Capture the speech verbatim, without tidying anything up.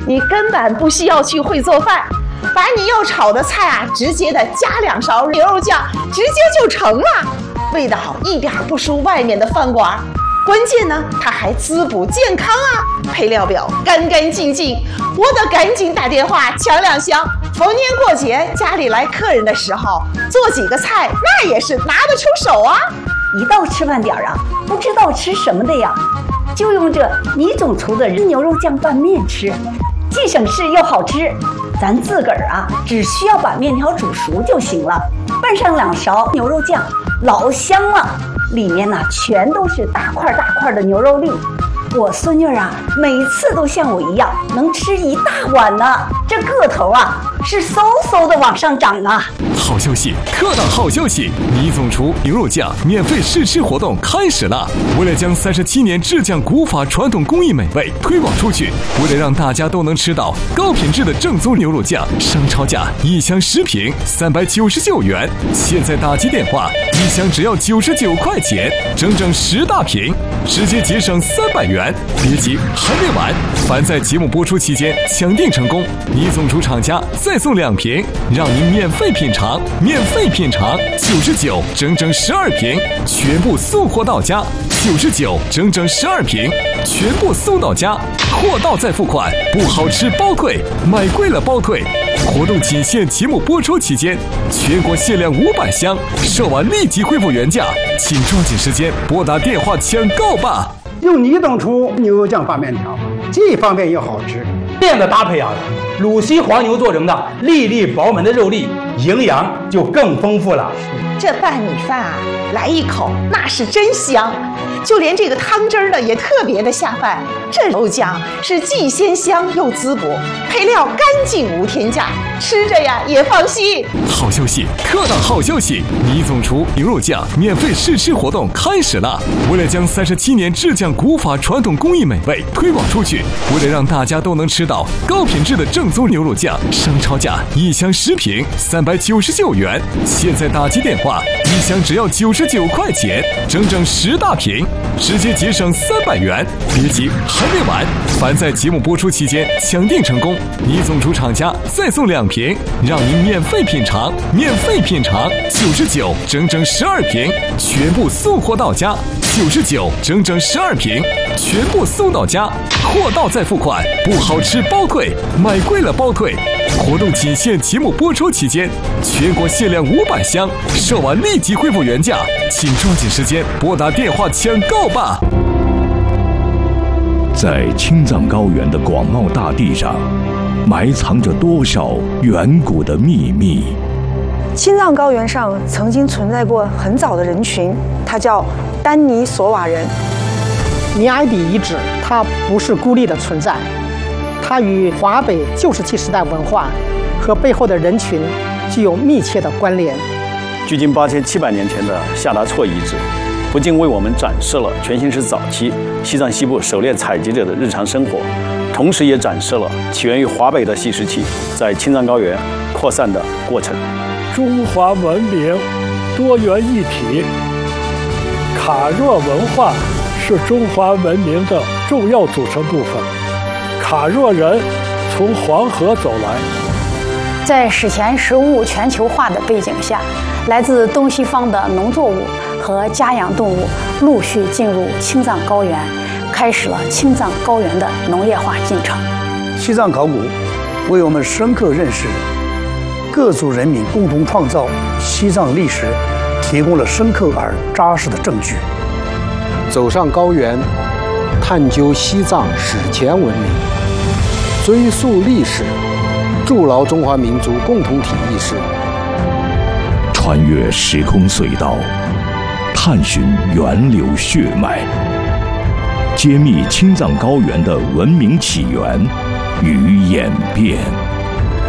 你根本不需要去会做饭，把你要炒的菜啊，直接的加两勺牛肉酱，直接就成了，味道一点不输外面的饭馆。关键呢，它还滋补健康啊，配料表干干净净，我得赶紧打电话抢两箱。逢年过节家里来客人的时候，做几个菜那也是拿得出手啊。 一到吃饭点啊，不知道吃什么的呀，就用这倪总厨的牛肉酱拌面吃，既省事又好吃。咱自个儿啊，只需要把面条煮熟就行了，拌上两勺牛肉酱，老香了。里面呢、啊、全都是大块大块的牛肉粒。我孙女啊，每次都像我一样能吃一大碗呢，这个头啊是嗖嗖的往上涨啊！ 好消息，特大好消息！倪总厨牛肉酱免费试吃活动开始了！为了将三十七年制酱古法传统工艺美味推广出去，为了让大家都能吃到高品质的正宗牛肉酱，商超价一箱十瓶三百九十九元，现在打击电话，一箱只要九十九块钱，整整十大瓶，直接节省三百元。别急，还没完！凡在节目播出期间抢订成功，倪总厨厂家再送两瓶，让您免费品尝，免费品尝九十九，整整十二瓶，全部送货到家。九十九，整整十二瓶，全部送到家，货到再付款，不好吃包退，买贵了包退。活动仅限节目播出期间，全国限量五百箱，售完立即恢复原价，请抓紧时间拨打电话抢购吧。 用倪总厨牛肉酱拌面条，既方便又好吃。 这样的搭配啊，鲁西黄牛做成的粒粒饱满的肉粒，营养就更丰富了。 这拌米饭啊，来一口那是真香，就连这个汤汁儿呢也特别的下饭。这肉酱是既鲜香又滋补，配料干净无添加，吃着呀也放心。 好消息，特大好消息！倪总厨牛肉酱免费试吃活动开始了！为了将三十七年制酱古法传统工艺美味推广出去，为了让大家都能吃到高品质的正宗牛肉酱，商超价一箱十瓶三百九十九元，现在打击电话，一箱只要九十九块钱，整整十大瓶，直接节省三百元。别急，还没完！凡在节目播出期间抢订成功，倪总厨厂家再送两瓶，让您免费品尝，免费品尝九十九，整整十二瓶，全部送货到家。九十九，整整十二瓶，全部送到家，货到再付款，不好吃包退，买贵了包退。活动仅限节目播出期间，全国限量五百箱，售完立即恢复原价，请抓紧时间拨打电话抢购吧。 在青藏高原的广袤大地上，埋藏着多少远古的秘密？ 青藏高原上曾经存在过很早的人群，它叫丹尼索瓦人。 尼埃底遗址它不是孤立的存在，它与华北旧石器时代文化和背后的人群具有密切的关联。 距今八千七百年前的夏达措遗址，不仅为我们展示了全新石早期西藏西部狩猎采集者的日常生活，同时也展示了起源于华北的细石器在青藏高原扩散的过程。 中华文明多元一体，卡若文化是中华文明的重要组成部分。卡若人从黄河走来， 在史前食物全球化的背景下，来自东西方的农作物和家养动物陆续进入青藏高原，开始了青藏高原的农业化进程。 西藏考古为我们深刻认识各族人民共同创造西藏历史提供了深刻而扎实的证据。 走上高原，探究西藏史前文明，追溯历史，筑牢中华民族共同体意识。 穿越时空隧道，探寻源流血脉，揭秘青藏高原的文明起源与演变。